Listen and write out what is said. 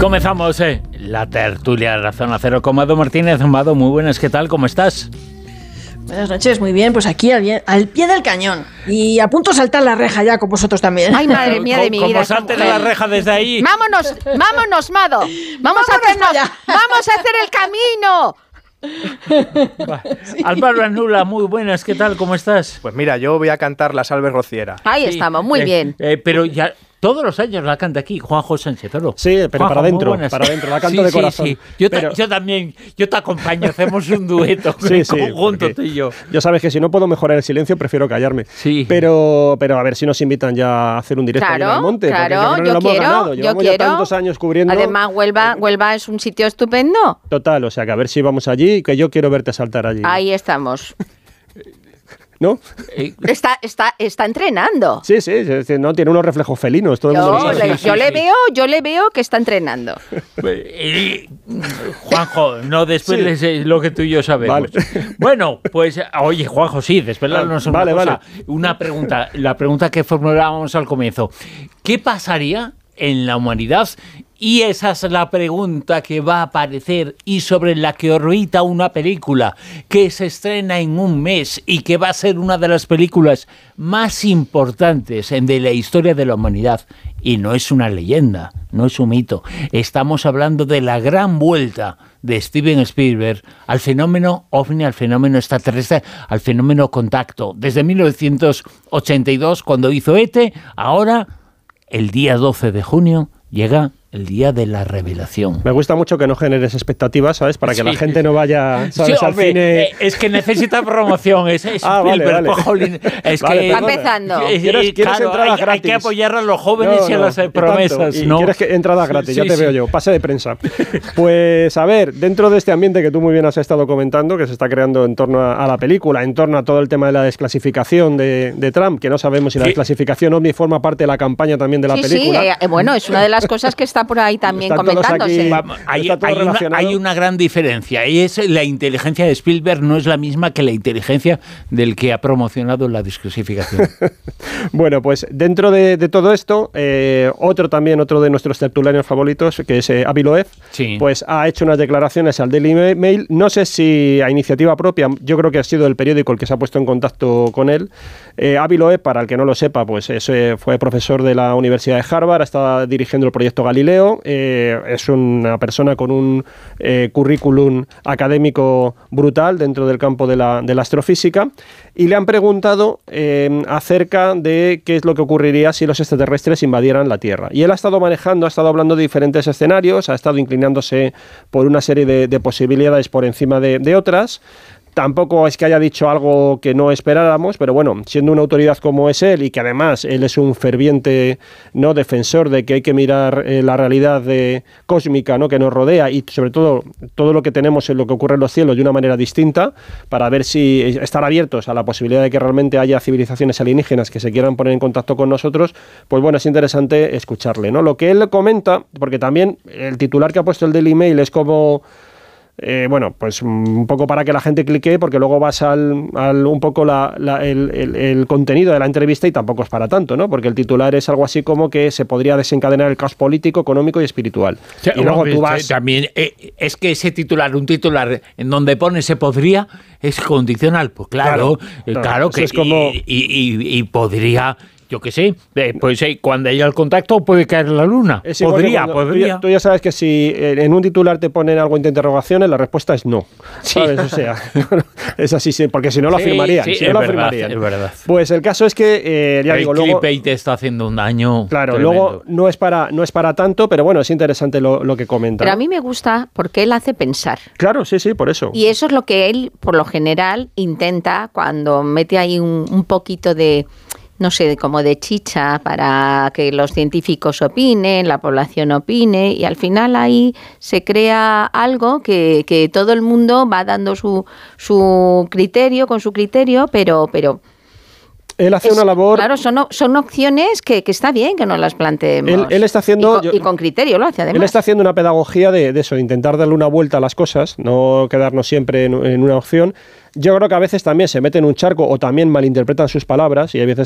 Comenzamos la tertulia de la Zona Cero con Mado Martínez. Mado, muy buenas, ¿qué tal? ¿Cómo estás? Buenas noches, muy bien, pues aquí al pie del cañón. Y a punto de saltar la reja ya con vosotros también. Ay, madre mía de mi vida. Como salten la reja desde ahí. Vámonos, Mado. Vamos a hacer el camino. Sí. Álvaro Anula, muy buenas, ¿qué tal? ¿Cómo estás? Pues mira, yo voy a cantar la Salve Rociera. Ahí estamos, muy bien. Pero ya todos los años la canta aquí Juanjo Sánchez Oro. Sí, pero Juanjo, para adentro, la canto de corazón. Sí. Yo también, yo te acompaño, hacemos un dueto conjunto tú y yo. Ya sabes que si no puedo mejorar el silencio, prefiero callarme. Sí. Pero a ver si nos invitan ya a hacer un directo en el monte. Claro, yo quiero. Llevamos ya tantos años cubriendo. Además, Huelva es un sitio estupendo. Total, o sea que a ver si vamos allí, que yo quiero verte saltar allí. Ahí estamos. ¿No? Está entrenando. Sí, no tiene unos reflejos felinos. Todo el mundo lo sabe. Yo le veo que está entrenando. Juanjo, no desveles lo que tú y yo sabemos. Vale. Bueno, pues, oye, Juanjo, sí, desvelarnos una cosa. Vale. Una pregunta, la pregunta que formulábamos al comienzo. ¿Qué pasaría en la humanidad? Y esa es la pregunta que va a aparecer y sobre la que orbita una película que se estrena en un mes y que va a ser una de las películas más importantes de la historia de la humanidad. Y no es una leyenda, no es un mito. Estamos hablando de la gran vuelta de Steven Spielberg al fenómeno ovni, al fenómeno extraterrestre, al fenómeno contacto. Desde 1982, cuando hizo ET, ahora, el día 12 de junio, llega el día de la revelación. Me gusta mucho que no generes expectativas, ¿sabes? Para que la gente no vaya, ¿sabes? Al cine. Es que necesita promoción. Es Spielberg, vale. Jolín, es vale, que está empezando. ¿Quieres entradas gratis? Hay que apoyar a los jóvenes y a las promesas. ¿No? ¿Quieres entradas gratis? Ya te veo yo. Pase de prensa. Pues a ver, dentro de este ambiente que tú muy bien has estado comentando, que se está creando en torno a la película, en torno a todo el tema de la desclasificación de Trump, que no sabemos si la desclasificación ovni forma parte de la campaña también de la película. Sí, bueno, es una de las cosas que está por ahí también comentándose. Hay una gran diferencia, y es la inteligencia de Spielberg no es la misma que la inteligencia del que ha promocionado la desclasificación. Bueno, pues dentro de todo esto, otro de nuestros tertulianos favoritos, que es Avi Loeb, pues ha hecho unas declaraciones al Daily Mail, no sé si a iniciativa propia, yo creo que ha sido el periódico el que se ha puesto en contacto con él. Avi Loeb, para el que no lo sepa, pues fue profesor de la Universidad de Harvard, está dirigiendo el proyecto Galileo, es una persona con un currículum académico brutal dentro del campo de la astrofísica, y le han preguntado acerca de qué es lo que ocurriría si los extraterrestres invadieran la Tierra. Y él ha estado hablando de diferentes escenarios, ha estado inclinándose por una serie de posibilidades por encima de otras. Tampoco es que haya dicho algo que no esperáramos, pero bueno, siendo una autoridad como es él y que además él es un ferviente defensor de que hay que mirar la realidad cósmica que nos rodea y sobre todo lo que tenemos en lo que ocurre en los cielos de una manera distinta para ver si estar abiertos a la posibilidad de que realmente haya civilizaciones alienígenas que se quieran poner en contacto con nosotros, pues bueno, es interesante escucharle, ¿no? Lo que él comenta, porque también el titular que ha puesto el Daily Mail es como... bueno, pues un poco para que la gente clique, porque luego vas al un poco el contenido de la entrevista y tampoco es para tanto, ¿no? Porque el titular es algo así como que se podría desencadenar el caos político, económico y espiritual. O sea, y luego tú vas... También es que ese titular, un titular en donde pone se podría, es condicional. Pues claro que es como... y podría... Yo qué sé, pues cuando haya el contacto puede caer la luna. Podría. Tú ya sabes que si en un titular te ponen algo entre interrogaciones, la respuesta es no. ¿Sabes? O sea, es así, porque si no lo afirmarían. Sí, si no lo afirmarían. Es verdad. Pues el caso es que, ya digo, luego... El clickbait está haciendo un daño Claro, tremendo. Luego no es para tanto, pero bueno, es interesante lo que comenta. Pero a mí me gusta porque él hace pensar. Claro, sí, por eso. Y eso es lo que él, por lo general, intenta cuando mete ahí un poquito de... no sé, como de chicha para que los científicos opinen, la población opine, y al final ahí se crea algo que todo el mundo va dando su criterio, con su criterio, pero él hace una labor... Claro, son opciones que está bien que nos las planteemos. Él está haciendo... Y con criterio lo hace, además. Él está haciendo una pedagogía de eso, de intentar darle una vuelta a las cosas, no quedarnos siempre en una opción. Yo creo que a veces también se mete en un charco o también malinterpretan sus palabras y hay veces